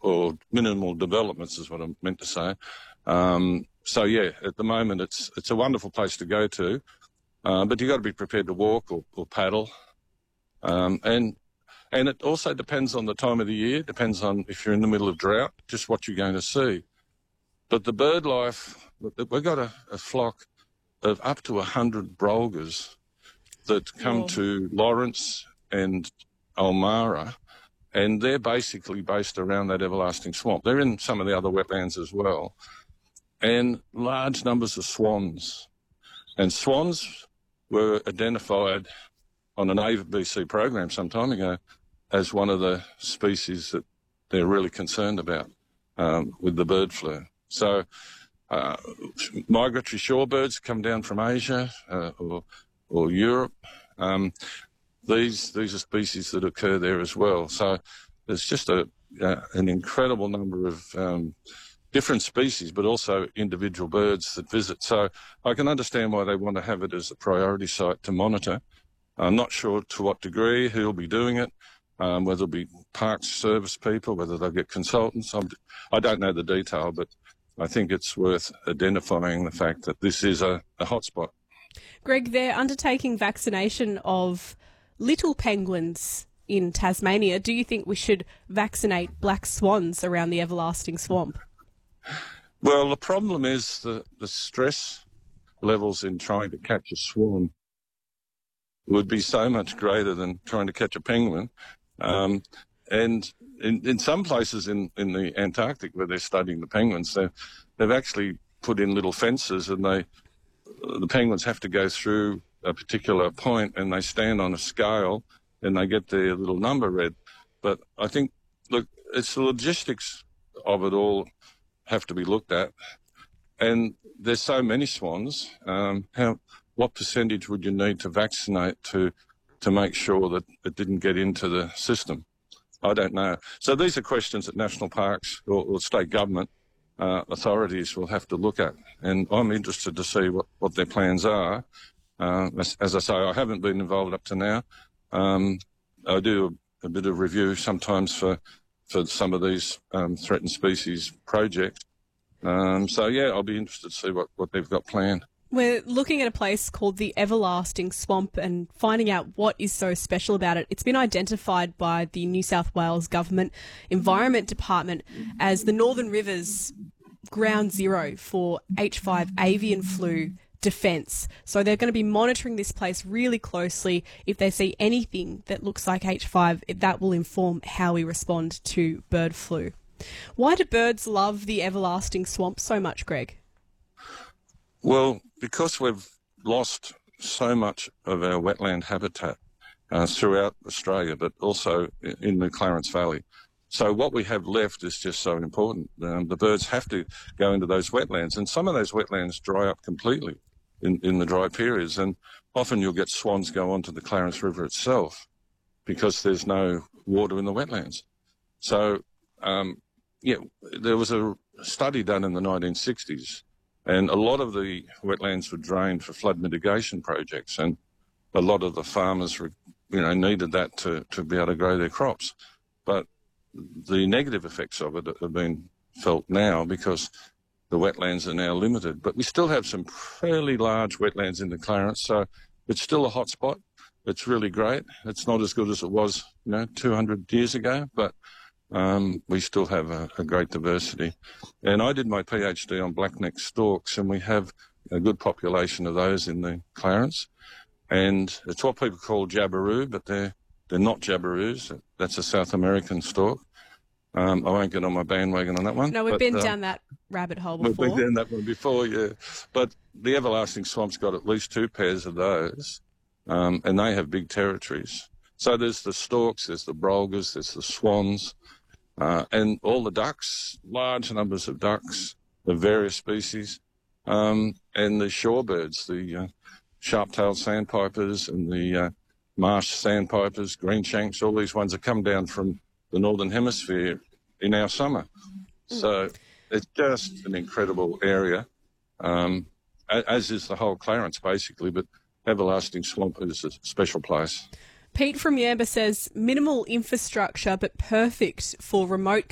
or minimal developments is what I meant to say. So yeah, at the moment it's a wonderful place to go to, but you've got to be prepared to walk or paddle, and it also depends on the time of the year, depends on if you're in the middle of drought, just what you're going to see. But the bird life, we've got a flock of up to 100 brolgas that come to Lawrence and Ulmarra, and they're basically based around that everlasting swamp. They're in some of the other wetlands as well, and large numbers of swans. And swans were identified on an ABC program some time ago as one of the species that they're really concerned about with the bird flu. So migratory shorebirds come down from Asia or Europe. These are species that occur there as well. So there's just an incredible number of different species, but also individual birds that visit. So I can understand why they want to have it as a priority site to monitor. I'm not sure to what degree, who'll be doing it, whether it'll be parks service people, whether they'll get consultants. I don't know the detail, but I think it's worth identifying the fact that this is a hotspot. Greg, they're undertaking vaccination of little penguins in Tasmania. Do you think we should vaccinate black swans around the everlasting swamp? Well, the problem is the stress levels in trying to catch a swan would be so much greater than trying to catch a penguin. And in some places in the Antarctic where they're studying the penguins, they've actually put in little fences, and the penguins have to go through a particular point, and they stand on a scale and they get their little number read. But I think, look, it's the logistics of it all have to be looked at. And there's so many swans. What percentage would you need to vaccinate to make sure that it didn't get into the system? I don't know. So these are questions that national parks or state government authorities will have to look at. And I'm interested to see what their plans are. As I say, I haven't been involved up to now. I do a bit of review sometimes for some of these threatened species projects. So, yeah, I'll be interested to see what they've got planned. We're looking at a place called the Everlasting Swamp and finding out what is so special about it. It's been identified by the New South Wales Government Environment Department as the Northern Rivers ground zero for H5 avian flu defence. So they're going to be monitoring this place really closely. If they see anything that looks like H5, that will inform how we respond to bird flu. Why do birds love the Everlasting Swamp so much, Greg? Well, because we've lost so much of our wetland habitat throughout Australia, but also in the Clarence Valley. So what we have left is just so important. The birds have to go into those wetlands, and some of those wetlands dry up completely in the dry periods, and often you'll get swans go onto the Clarence River itself because there's no water in the wetlands. So, there was a study done in the 1960s, and a lot of the wetlands were drained for flood mitigation projects, and a lot of the farmers needed that to be able to grow their crops. But the negative effects of it have been felt now because the wetlands are now limited. But we still have some fairly large wetlands in the Clarence, so it's still a hot spot. It's really great. It's not as good as it was, 200 years ago, but we still have a great diversity. And I did my PhD on black-necked storks, and we have a good population of those in the Clarence. And it's what people call jabiru, but they're not jabiroos. That's a South American stork. I won't get on my bandwagon on that one. No, we've been down that rabbit hole before. We've been down that one before, yeah. But the Everlasting Swamp's got at least 2 pairs of those, and they have big territories. So there's the storks, there's the brolgas, there's the swans, and all the ducks, large numbers of ducks of various species, and the shorebirds, the sharp-tailed sandpipers and the marsh sandpipers, greenshanks, all these ones that come down from the Northern Hemisphere in our summer. So it's just an incredible area, as is the whole Clarence, basically, but Everlasting Swamp is a special place. Pete from Yamba says, minimal infrastructure but perfect for remote